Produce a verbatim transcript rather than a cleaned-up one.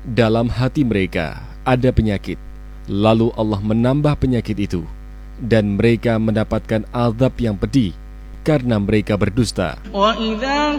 dalam hati mereka ada penyakit, lalu Allah menambah penyakit itu, dan mereka mendapatkan azab yang pedih karena mereka berdusta. وَإِذَا